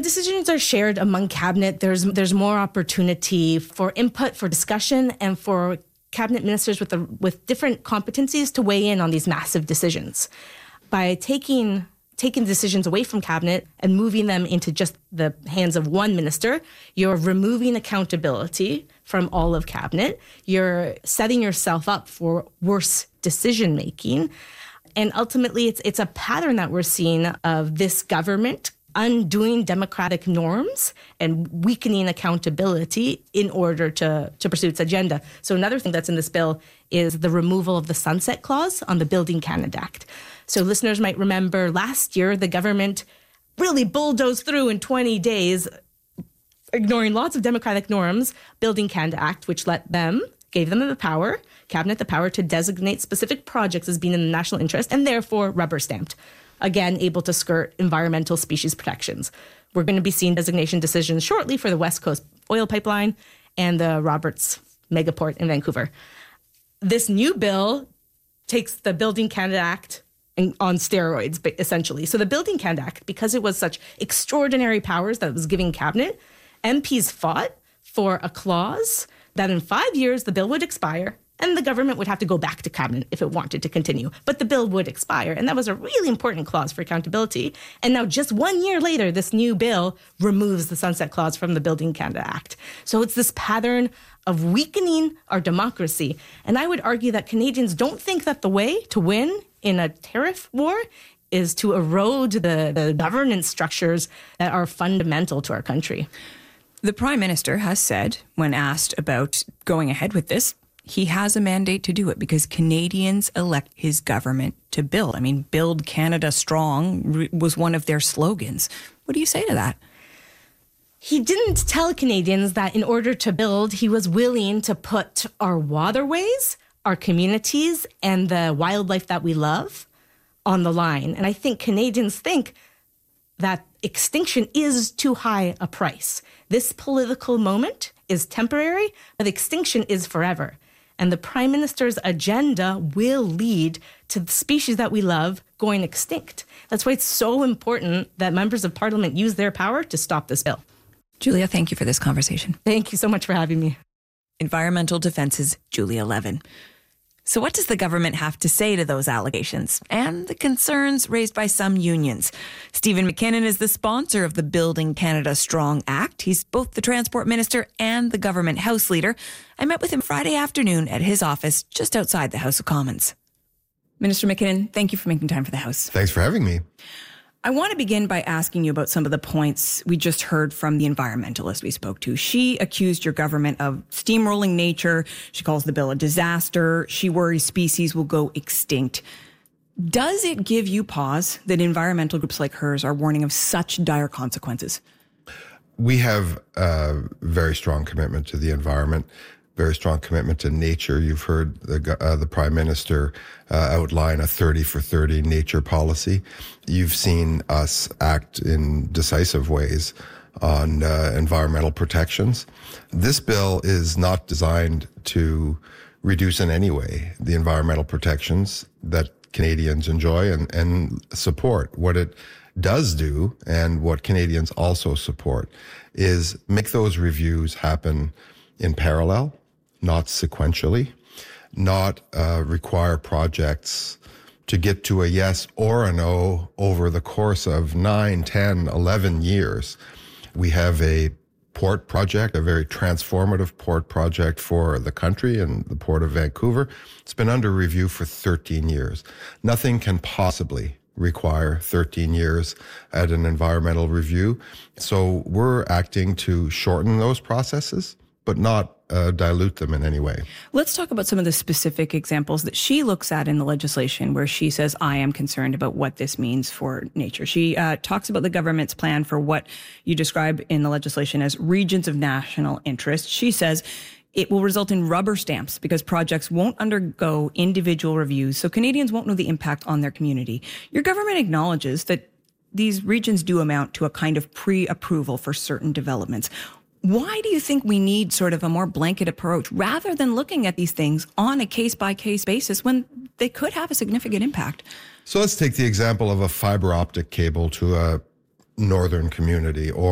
decisions are shared among cabinet, there's more opportunity for input, for discussion, and for cabinet ministers with different competencies to weigh in on these massive decisions. By taking decisions away from cabinet and moving them into just the hands of one minister, you're removing accountability from all of cabinet. You're setting yourself up for worse decision making. And ultimately, it's a pattern that we're seeing of this government undoing democratic norms and weakening accountability in order to pursue its agenda. So another thing that's in this bill is the removal of the sunset clause on the Building Canada Act. So listeners might remember last year, the government really bulldozed through in 20 days, ignoring lots of democratic norms, Building Canada Act, which gave them the power, cabinet the power to designate specific projects as being in the national interest and therefore rubber stamped. Again, able to skirt environmental species protections. We're going to be seeing designation decisions shortly for the West Coast oil pipeline and the Roberts megaport in Vancouver. This new bill takes the Building Canada Act on steroids, essentially. So the Building Canada Act, because it was such extraordinary powers that it was giving cabinet, MPs fought for a clause that in 5 years the bill would expire and the government would have to go back to cabinet if it wanted to continue. But the bill would expire. And that was a really important clause for accountability. And now just 1 year later, this new bill removes the sunset clause from the Building Canada Act. So it's this pattern of weakening our democracy. And I would argue that Canadians don't think that the way to win in a tariff war is to erode the governance structures that are fundamental to our country. The Prime Minister has said, when asked about going ahead with this, he has a mandate to do it because Canadians elect his government to build. I mean, Build Canada Strong was one of their slogans. What do you say to that? He didn't tell Canadians that in order to build, he was willing to put our waterways, our communities, and the wildlife that we love on the line. And I think Canadians think that extinction is too high a price. This political moment is temporary, but extinction is forever. And the Prime Minister's agenda will lead to the species that we love going extinct. That's why it's so important that members of Parliament use their power to stop this bill. Julia, thank you for this conversation. Thank you so much for having me. Environmental Defence's Julia Levin. So what does the government have to say to those allegations and the concerns raised by some unions? Stephen McKinnon is the sponsor of the Building Canada Strong Act. He's both the Transport Minister and the Government House Leader. I met with him Friday afternoon at his office just outside the House of Commons. Minister McKinnon, thank you for making time for the House. Thanks for having me. I want to begin by asking you about some of the points we just heard from the environmentalist we spoke to. She accused your government of steamrolling nature. She calls the bill a disaster. She worries species will go extinct. Does it give you pause that environmental groups like hers are warning of such dire consequences? We have a very strong commitment to the environment, very strong commitment to nature. You've heard the Prime Minister outline a 30 for 30 nature policy. You've seen us act in decisive ways on environmental protections. This bill is not designed to reduce in any way the environmental protections that Canadians enjoy and support. What it does do, and what Canadians also support, is make those reviews happen in parallel, not sequentially, not require projects to get to a yes or a no over the course of 9, 10, 11 years. We have a port project, a very transformative port project for the country and the Port of Vancouver. It's been under review for 13 years. Nothing can possibly require 13 years at an environmental review. So we're acting to shorten those processes, but not dilute them in any way. Let's talk about some of the specific examples that she looks at in the legislation where she says, I am concerned about what this means for nature. She talks about the government's plan for what you describe in the legislation as regions of national interest. She says it will result in rubber stamps because projects won't undergo individual reviews, so Canadians won't know the impact on their community. Your government acknowledges that these regions do amount to a kind of pre-approval for certain developments. Why do you think we need sort of a more blanket approach rather than looking at these things on a case-by-case basis when they could have a significant impact? So let's take the example of a fiber optic cable to a northern community or